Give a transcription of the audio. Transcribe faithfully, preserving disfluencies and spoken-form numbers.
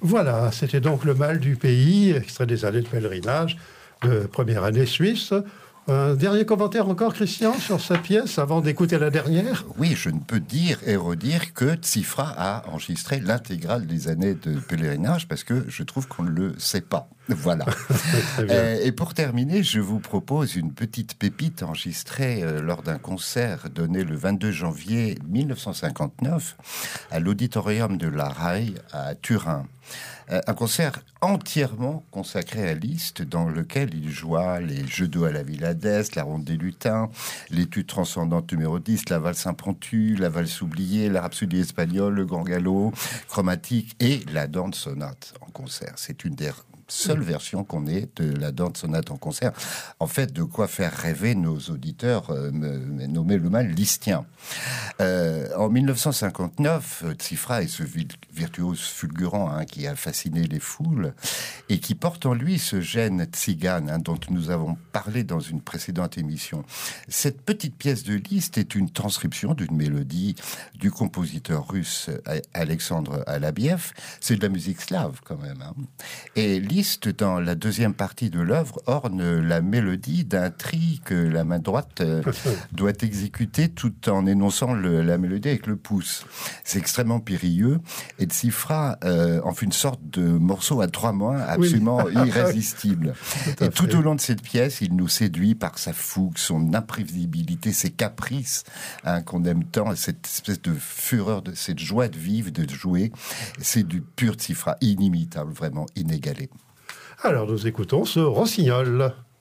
Voilà, c'était donc Le mal du pays, extrait des années de pèlerinage, de première année suisse. Un dernier commentaire encore, Christian, sur sa pièce, avant d'écouter la dernière? Oui, je ne peux dire et redire que Tsifra a enregistré l'intégrale des années de pèlerinage, parce que je trouve qu'on ne le sait pas. Voilà. euh, et pour terminer, je vous propose une petite pépite enregistrée euh, lors d'un concert donné le vingt-deux janvier mille neuf cent cinquante-neuf à l'auditorium de la Rai à Turin. Euh, un concert entièrement consacré à Liszt, dans lequel il joua les Jeux d'eau à la Villa d'Est, la Ronde des Lutins, l'étude transcendante numéro dix, la valse impromptue, la valse oubliée, la rhapsodie espagnole, le grand galop chromatique et la dante sonate en concert. C'est une des seule version qu'on ait de la dante sonate en concert. En fait, de quoi faire rêver nos auditeurs, euh, nommé le mal listien. Euh, en mille neuf cent cinquante-neuf, Tsifra est ce virtuose fulgurant hein, qui a fasciné les foules et qui porte en lui ce gène tzigane hein, dont nous avons parlé dans une précédente émission. Cette petite pièce de Liszt est une transcription d'une mélodie du compositeur russe Alexandre Alabiev. C'est de la musique slave quand même. Hein. Et Liszt, dans la deuxième partie de l'œuvre, orne la mélodie d'un tri que la main droite euh, doit exécuter tout en énonçant le, la mélodie avec le pouce. C'est extrêmement périlleux et Tsifra euh, en fait une sorte de morceau à trois mains absolument oui. irrésistible. Tout et tout fait. Au long de cette pièce, il nous séduit par sa fougue, son imprévisibilité, ses caprices hein, qu'on aime tant, cette espèce de fureur, de cette joie de vivre, de jouer. C'est du pur Tsifra, inimitable, vraiment inégalé. Alors nous écoutons ce rossignol.